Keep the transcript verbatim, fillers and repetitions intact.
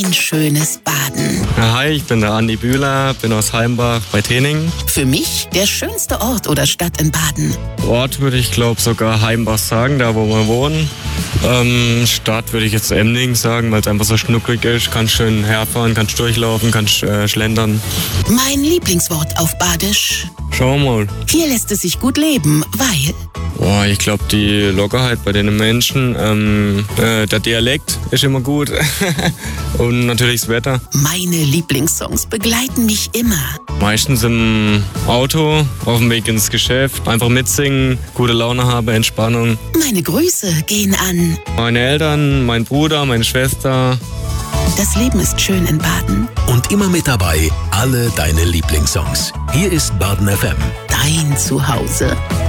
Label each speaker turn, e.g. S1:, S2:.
S1: Ein schönes Baden.
S2: Ja, hi, ich bin der Andi Bühler, bin aus Heimbach bei Tening.
S1: Für mich der schönste Ort oder Stadt in Baden.
S2: Ort würde ich glaube sogar Heimbach sagen, da wo wir wohnen. Ähm, Stadt würde ich jetzt Emding sagen, weil es einfach so schnucklig ist. Kannst schön herfahren, kannst durchlaufen, kannst äh, schlendern.
S1: Mein Lieblingswort auf Badisch.
S2: Schau mal.
S1: Hier lässt es sich gut leben, weil...
S2: Boah, ich glaube die Lockerheit bei den Menschen, ähm, äh, der Dialekt ist immer gut und natürlich das Wetter.
S1: Meine Lieblingssongs begleiten mich immer.
S2: Meistens im Auto, auf dem Weg ins Geschäft, einfach mitsingen, gute Laune haben, Entspannung.
S1: Meine Grüße gehen an...
S2: Meine Eltern, mein Bruder, meine Schwester.
S1: Das Leben ist schön in Baden.
S3: Und immer mit dabei alle deine Lieblingssongs. Hier ist Baden F M.
S1: Dein Zuhause.